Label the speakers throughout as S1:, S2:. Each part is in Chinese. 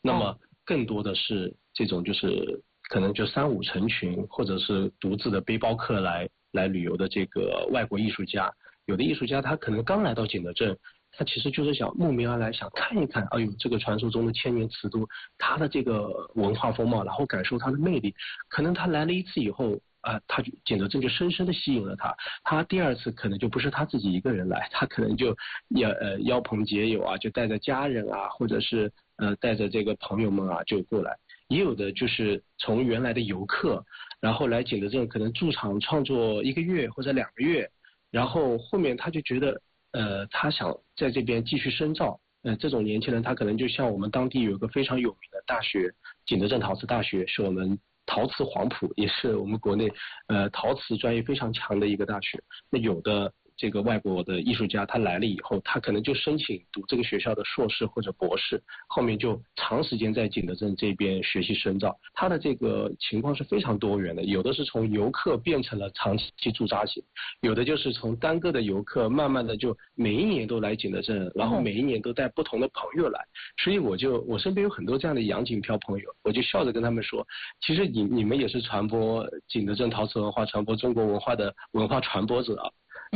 S1: 那么更多的是这种就是可能就3、5成群，或者是独自的背包客来旅游的这个外国艺术家。有的艺术家他可能刚来到景德镇，他其实就是想慕名而来，想看一看，哎呦，这个传说中的千年瓷都，它的这个文化风貌，然后感受它的魅力。可能他来了一次以后，他就景德镇就深深的吸引了他。他第2次可能就不是他自己一个人来，他可能就邀朋结友啊，就带着家人啊，或者是带着这个朋友们啊就过来。也有的就是从原来的游客，然后来景德镇可能驻场创作1个月或者2个月。然后后面他就觉得，他想在这边继续深造。这种年轻人，他可能就像我们当地有一个非常有名的大学，景德镇陶瓷大学，是我们陶瓷黄埔，也是我们国内陶瓷专业非常强的一个大学。那有的这个外国的艺术家，他来了以后，他可能就申请读这个学校的硕士或者博士，后面就长时间在景德镇这边学习深造。他的这个情况是非常多元的，有的是从游客变成了长期驻扎型，有的就是从单个的游客慢慢的就每一年都来景德镇，然后每一年都带不同的朋友来。所以我身边有很多这样的洋景漂朋友，我就笑着跟他们说，其实你们也是传播景德镇陶瓷文化、传播中国文化的文化传播者啊。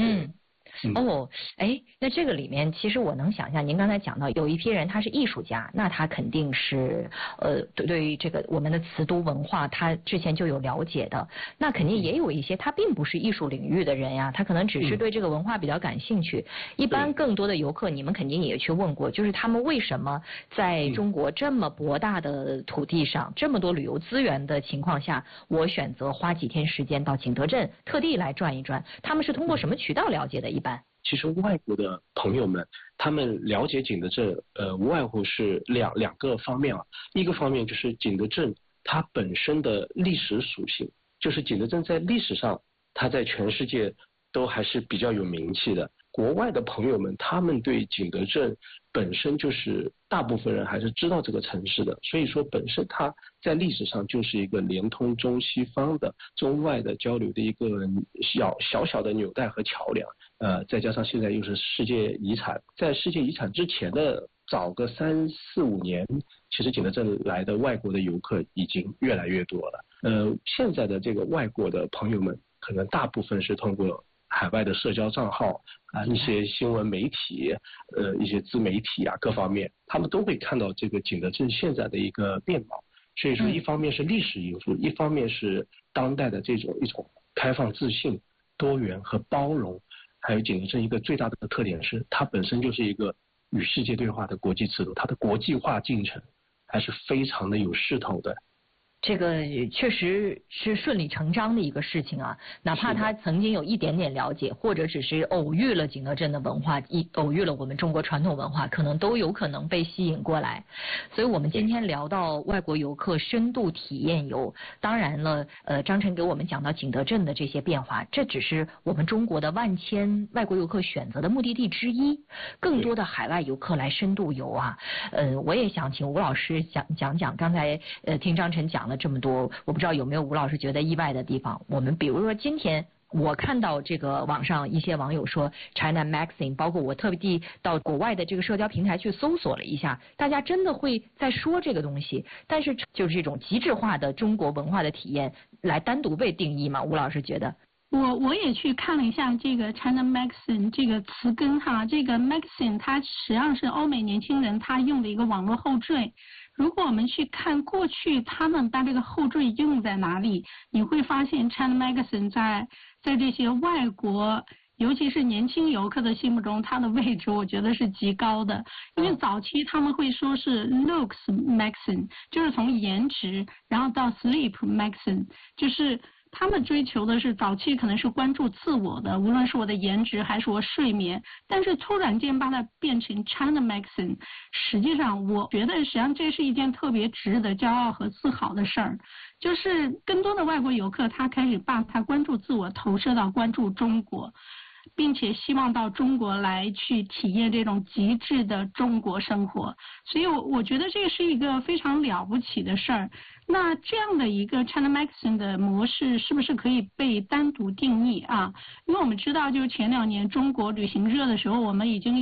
S2: 那这个里面其实我能想象，您刚才讲到有一批人他是艺术家，那他肯定是对于这个我们的瓷都文化他之前就有了解的，那肯定也有一些他并不是艺术领域的人呀，他可能只是对这个文化比较感兴趣。一般更多的游客你们肯定也去问过，就是他们为什么在中国这么博大的土地上，这么多旅游资源的情况下，我选择花几天时间到景德镇特地来转一转，他们是通过什么渠道了解的？一般
S1: 其实外国的朋友们，他们了解景德镇，无外乎是两个方面啊。一个方面就是景德镇它本身的历史属性，就是景德镇在历史上，它在全世界都还是比较有名气的。国外的朋友们，他们对景德镇本身就是大部分人还是知道这个城市的，所以说本身它在历史上就是一个连通中西方的、中外的交流的一个小的纽带和桥梁。再加上现在又是世界遗产，在世界遗产之前的早个3、4、5年，其实景德镇来的外国的游客已经越来越多了。现在的这个外国的朋友们，可能大部分是通过海外的社交账号一些新闻媒体，一些自媒体啊，各方面，他们都会看到这个景德镇现在的一个面貌。所以说，一方面是历史因素，一方面是当代的一种开放、自信、多元和包容。还有景德镇一个最大的特点是，它本身就是一个与世界对话的国际瓷都，它的国际化进程还是非常的有势头的。
S2: 这个确实是顺理成章的一个事情啊，哪怕他曾经有一点点了解，或者只是偶遇了景德镇的文化，偶遇了我们中国传统文化，可能都有可能被吸引过来。所以我们今天聊到外国游客深度体验游，当然了，张晨给我们讲到景德镇的这些变化，这只是我们中国的万千外国游客选择的目的地之一。更多的海外游客来深度游啊，我也想请吴老师讲刚才听张晨讲了这么多，我不知道有没有吴老师觉得意外的地方。我们比如说今天我看到这个网上一些网友说 China Magazine， 包括我特地到国外的这个社交平台去搜索了一下，大家真的会在说这个东西，但是就是这种极致化的中国文化的体验来单独被定义吗？吴老师觉得？
S3: 我也去看了一下这个 China Magazine 这个词根哈，这个 Magazine 它实际上是欧美年轻人他用的一个网络后缀。如果我们去看过去他们把这个后缀用在哪里，你会发现 China Magazine 在这些外国尤其是年轻游客的心目中，它的位置我觉得是极高的。因为早期他们会说是 looks magazine， 就是从颜值，然后到 sleep magazine， 就是他们追求的是早期可能是关注自我的，无论是我的颜值还是我睡眠，但是突然间把它变成 China Magazine， 实际上我觉得实际上这是一件特别值得骄傲和自豪的事儿，就是更多的外国游客他开始把他关注自我投射到关注中国，并且希望到中国来去体验这种极致的中国生活，所以我觉得这是一个非常了不起的事儿。那这样的一个 China Magazine 的模式是不是可以被单独定义啊？因为我们知道就是前2年中国旅行热的时候，我们已经